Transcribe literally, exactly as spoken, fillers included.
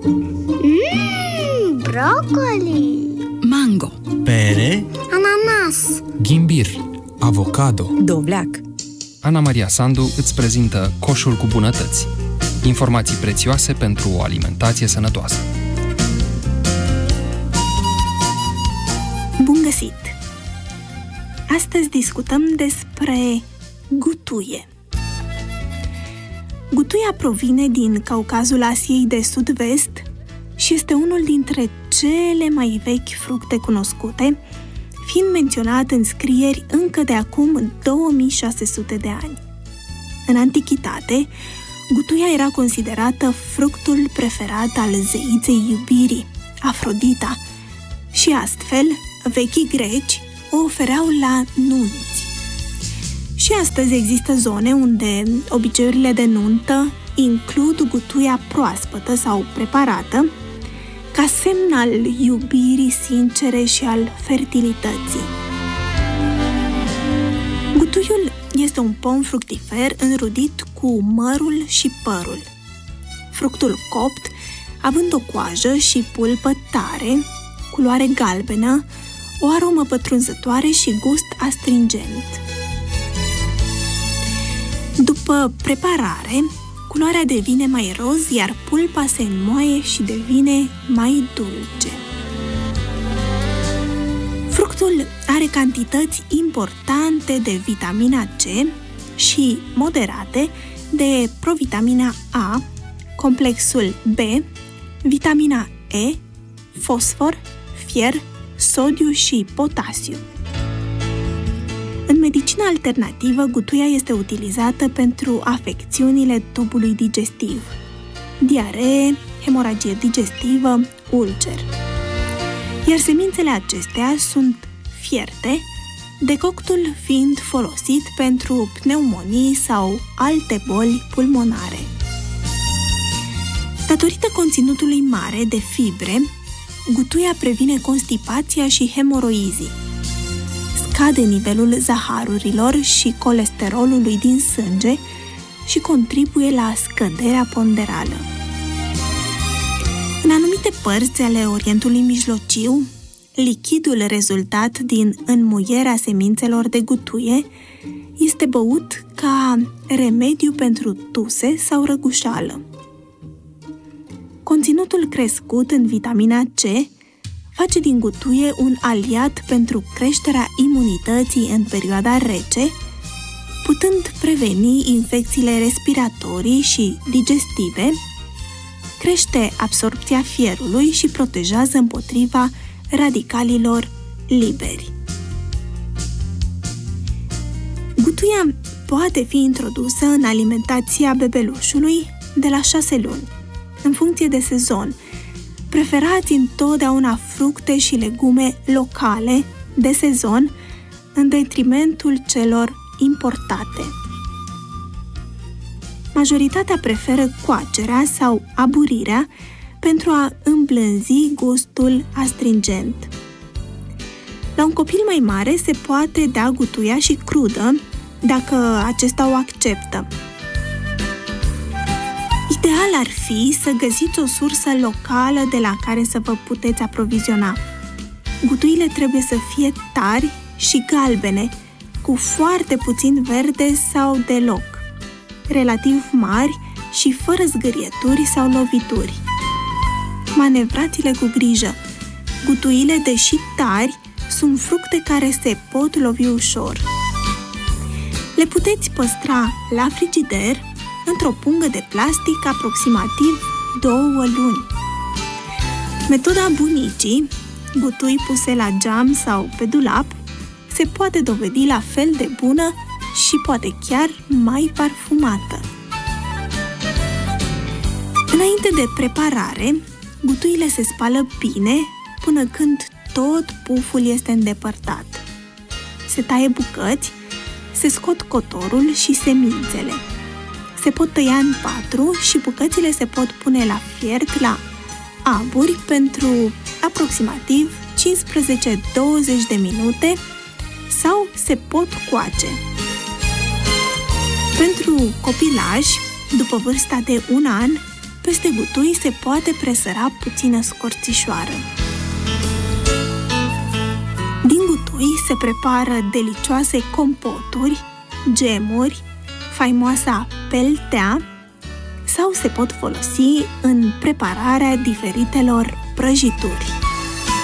Mmm, brocoli. Mango. Pere. Ananas. Ghimbir. Avocado. Dovleac. Ana Maria Sandu îți prezintă Coșul cu bunătăți. Informații prețioase pentru o alimentație sănătoasă. Bun găsit! Astăzi discutăm despre gutuie. Gutuia provine din Caucazul Asiei de Sud-Vest și este unul dintre cele mai vechi fructe cunoscute, fiind menționat în scrieri încă de acum două mii șase sute de ani. În antichitate, gutuia era considerată fructul preferat al zeiței iubirii, Afrodita, și astfel, vechii greci o ofereau la nunți. Și astăzi există zone unde obiceiurile de nuntă includ gutuia proaspătă sau preparată, ca semn al iubirii sincere și al fertilității. Gutuiul este un pom fructifer înrudit cu mărul și părul. Fructul copt, având o coajă și pulpă tare, culoare galbenă, o aromă pătrunzătoare și gust astringent. După preparare, culoarea devine mai roz, iar pulpa se înmoaie și devine mai dulce. Fructul are cantități importante de vitamina C și moderate de provitamina A, complexul B, vitamina E, fosfor, fier, sodiu și potasiu. În medicina alternativă, gutuia este utilizată pentru afecțiunile tubului digestiv, diaree, hemoragie digestivă, ulcer. Iar semințele acestea sunt fierte, decoctul fiind folosit pentru pneumonii sau alte boli pulmonare. Datorită conținutului mare de fibre, gutuia previne constipația și hemoroizii, scade nivelul zaharurilor și colesterolului din sânge și contribuie la scăderea ponderală. În anumite părți ale Orientului Mijlociu, lichidul rezultat din înmuierea semințelor de gutuie este băut ca remediu pentru tuse sau răgușală. Conținutul crescut în vitamina C face din gutuie un aliat pentru creșterea imunității în perioada rece, putând preveni infecțiile respiratorii și digestive, crește absorbția fierului și protejează împotriva radicalilor liberi. Gutuia poate fi introdusă în alimentația bebelușului de la șase luni, în funcție de sezon. Preferați întotdeauna fructe și legume locale, de sezon, în detrimentul celor importate. Majoritatea preferă coacerea sau aburirea pentru a îmblânzi gustul astringent. La un copil mai mare se poate da gutuia și crudă, dacă acesta o acceptă. Ideal ar fi să găsiți o sursă locală de la care să vă puteți aproviziona. Gutuile trebuie să fie tari și galbene, cu foarte puțin verde sau deloc, relativ mari și fără zgârieturi sau lovituri. Manevrați-le cu grijă. Gutuile, deși tari, sunt fructe care se pot lovi ușor. Le puteți păstra la frigider, într-o pungă de plastic, aproximativ două luni. Metoda bunicii, gutui puse la geam sau pe dulap, se poate dovedi la fel de bună și poate chiar mai parfumată. Înainte de preparare, gutuile se spală bine până când tot puful este îndepărtat. Se taie bucăți, se scot cotorul și semințele. Se pot tăia în patru și bucățile se pot pune la fiert la aburi pentru aproximativ cincisprezece douăzeci de minute sau se pot coace. Pentru copilași, după vârsta de un an, Peste gutui se poate presăra puțină scorțișoară. Din gutui se prepară delicioase compoturi, gemuri, faimoasa peltea sau se pot folosi în prepararea diferitelor prăjituri.